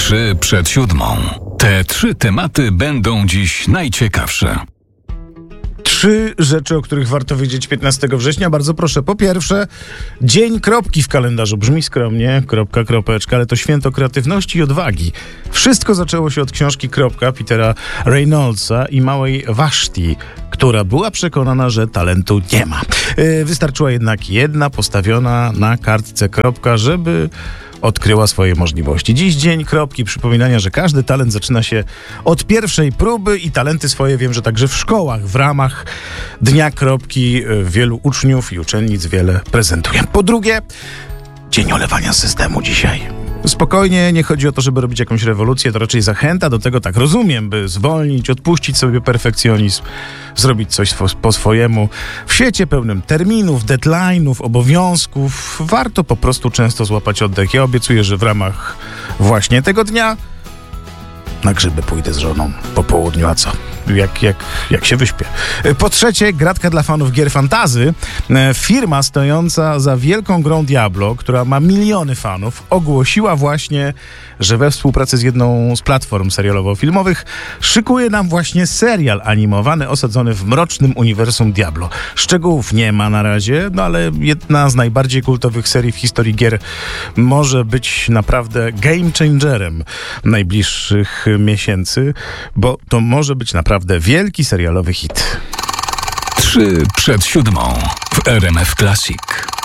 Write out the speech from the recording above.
3 przed 7. Te 3 tematy będą dziś najciekawsze. 3 rzeczy, o których warto wiedzieć 15 września. Bardzo proszę. Po pierwsze, dzień kropki w kalendarzu. Brzmi skromnie, kropka, kropeczka, ale to święto kreatywności i odwagi. Wszystko zaczęło się od książki Kropka Petera Reynoldsa i małej Vashti, która była przekonana, że talentu nie ma. Wystarczyła jednak jedna postawiona na kartce kropka, żeby odkryła swoje możliwości. Dziś dzień kropki, przypominania, że każdy talent zaczyna się od pierwszej próby i talenty swoje wiem, że także w szkołach, w ramach Dnia Kropki wielu uczniów i uczennic wiele prezentuje. Po drugie, dzień olewania systemu dzisiaj. Spokojnie, nie chodzi o to, żeby robić jakąś rewolucję, to raczej zachęta do tego, tak rozumiem, by zwolnić, odpuścić sobie perfekcjonizm, zrobić coś po swojemu. W świecie pełnym terminów, deadline'ów, obowiązków warto po prostu często złapać oddech. Ja obiecuję, że w ramach właśnie tego dnia na grzyby pójdę z żoną po południu, a co? Jak się wyśpię. Po trzecie, gratka dla fanów gier fantasy. Firma stojąca za wielką grą Diablo, która ma miliony fanów, ogłosiła właśnie, że we współpracy z jedną z platform serialowo-filmowych szykuje nam właśnie serial animowany osadzony w mrocznym uniwersum Diablo. Szczegółów nie ma na razie, no ale jedna z najbardziej kultowych serii w historii gier może być naprawdę game changerem najbliższych miesięcy, bo to może być naprawdę wielki serialowy hit. 3 przed 7 w RMF Classic.